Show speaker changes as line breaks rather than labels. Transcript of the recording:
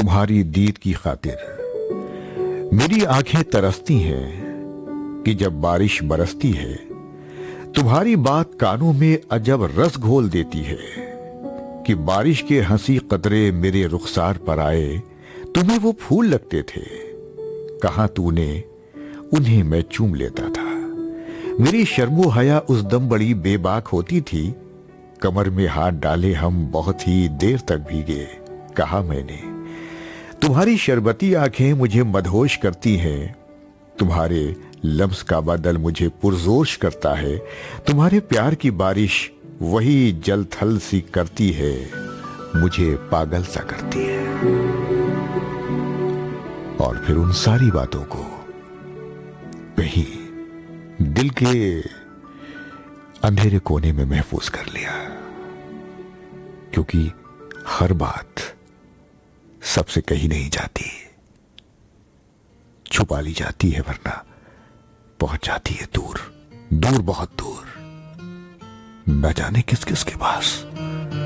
तुम्हारी दीद की खातिर मेरी आंखें तरसती हैं कि जब बारिश बरसती है तुम्हारी बात कानों में अजब रस घोल देती है कि बारिश के हंसी कतरे मेरे रुखसार पर आए तुम्हें वो फूल लगते थे, कहां तूने उन्हें मैं चूम लेता था। मेरी शर्मो हया उस दम बड़ी बेबाक होती थी, कमर में हाथ डाले हम बहुत ही देर तक भीगे। कहा मैंने तुम्हारी शरबती आंखें मुझे मदहोश करती हैं, तुम्हारे लम्स का बादल मुझे पुरजोश करता है, तुम्हारे प्यार की बारिश वही जल थल सी करती है, मुझे पागल सा करती है। और फिर उन सारी बातों को कहीं दिल के अंधेरे कोने में महफूज कर लिया, क्योंकि हर बात सबसे कही नहीं जाती, छुपा ली जाती है, वरना पहुंच जाती है दूर, दूर बहुत दूर, न जाने किस किस के पास।